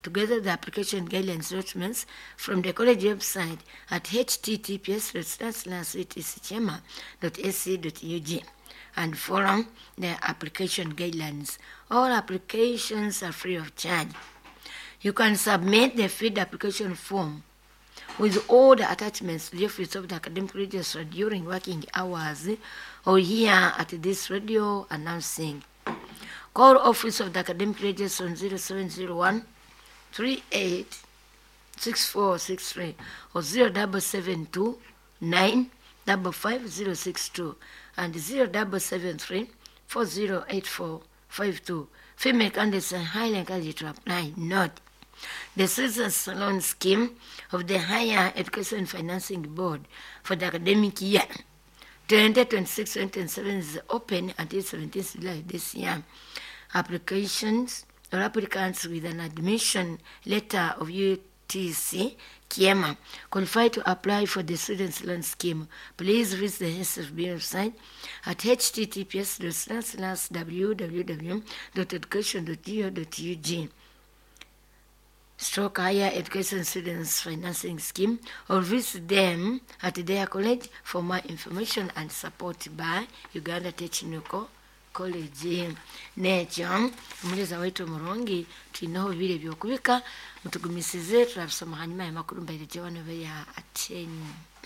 together the application guidelines documents from the college website at https://ctcchema.ac.ug and follow the application guidelines. All applications are free of charge. You can submit the field application form with all the attachments to the Office of the Academic Registrar during working hours or here at this radio announcing. Call Office of the Academic Registrar on 0701 38 6463 or 0772 9 55062 and 0773 408452. Female candidates are highly encouraged to apply. Note: the Citizens Loan Scheme of the Higher Education Financing Board for the academic year 2026-2027 is open until 17th July this year. Applications or applicants with an admission letter of UTC Kiema qualify to apply for the Students' Loan Scheme. Please visit the SFB website at https://www.education.go.ug / Higher Education Students Financing Scheme or visit them at their college for more information and support by Uganda Technical College. Nekyo omuleza wetu mulungi tulinaho bibiri byokubika mutugumisize turabisoma hanyuma y'amakuru mbaire wano beya ateni.